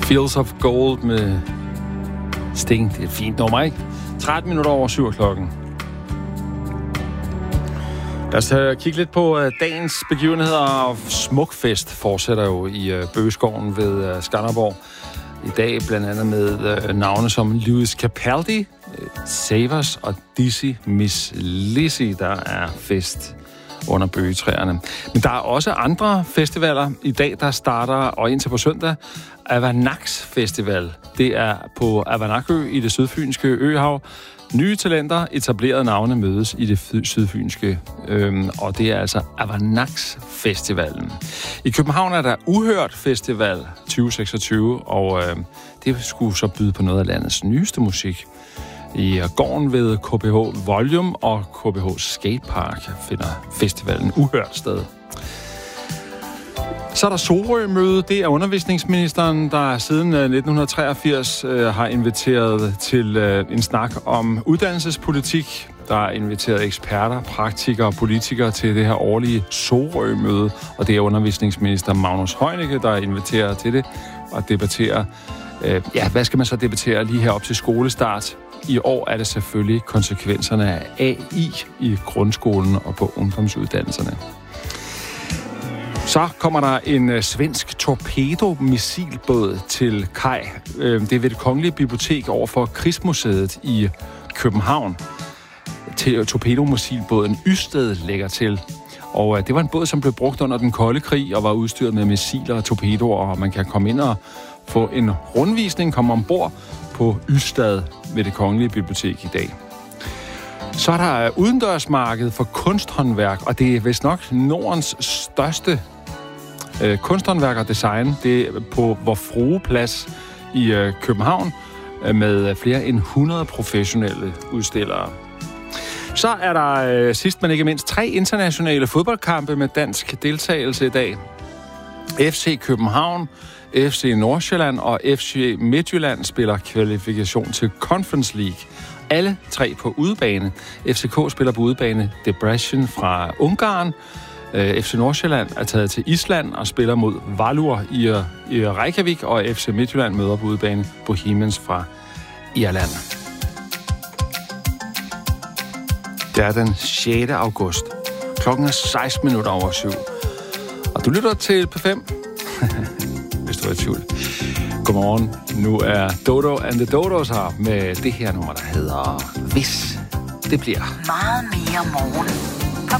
Fields of Gold med Sting. Det er et fint nummer, ikke? 13 minutter over 7 klokken. Lad os kigge lidt på dagens begivenheder. Smukfest fortsætter jo i Bøgeskoven ved Skanderborg. I dag blandt andet med navne som Lewis Capaldi, Savers og Dizzy Miss Lizzy, der er fest under bøgetræerne. Men der er også andre festivaler i dag, der starter, og indtil på søndag, Avanax Festival. Det er på Avanakø i det sydfynske øhav. Nye talenter, etablerede navne mødes i det sydfynske, og det er altså Avanax Festivalen. I København er der Uhørt Festival 2026, og det skulle så byde på noget af landets nyeste musik. I gården ved KBH Volume og KBH Skatepark finder festivalen Uhørt sted. Så er der Sorø-møde. Det er undervisningsministeren, der siden 1983 har inviteret til en snak om uddannelsespolitik. Der er inviteret eksperter, praktikere og politikere til det her årlige Sorø-møde. Og det er undervisningsminister Magnus Heunicke, der inviterer til det og debatterer. Hvad skal man så debattere lige her op til skolestart? I år er det selvfølgelig konsekvenserne af AI i grundskolen og på ungdomsuddannelserne. Så kommer der en svensk torpedomissilbåd til kaj. Det er ved Det Kongelige Bibliotek over for Krigsmuseet i København. Torpedomissilbåden Ysted lægger til. Og det var en båd, som blev brugt under den kolde krig og var udstyret med missiler og torpedoer, og man kan komme ind og få en rundvisning, komme ombord på Ystad ved Det Kongelige Bibliotek i dag. Så er der udendørsmarked for kunsthåndværk, og det er vist nok Nordens største kunsthåndværk og design. Det er på Vor Frue Plads i København med flere end 100 professionelle udstillere. Så er der sidst men ikke mindst 3 internationale fodboldkampe med dansk deltagelse i dag. FC København, FC Nordsjælland og FC Midtjylland spiller kvalifikation til Conference League. Alle 3 på udebane. FCK spiller på udebane Debrecen fra Ungarn. FC Nordsjælland er taget til Island og spiller mod Valur i Reykjavik, og FC Midtjylland møder på udebane Bohemians fra Irland. Det er den 6. august. Klokken er 16 minutter over 7. Og du lytter til P5. Hvis du er i tvivl. Godmorgen. Nu er Dodo and the Dodos her med det her nummer, der hedder Hvis det bliver. Meget mere morgen.